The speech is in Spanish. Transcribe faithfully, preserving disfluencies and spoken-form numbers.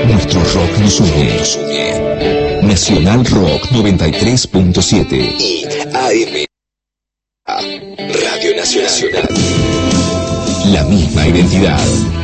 Nuestro rock nos une. Nacional Rock noventa y tres punto siete y A M Radio Nacional. La misma identidad.